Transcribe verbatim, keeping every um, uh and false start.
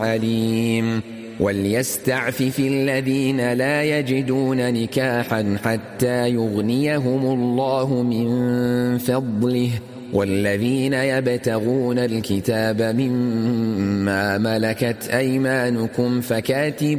عليم. وليستعفف الذين لا يجدون نكاحا حتى يغنيهم الله من فضله، والذين يبتغون الكتاب مما ملكت أيمانكم فكاتبوهم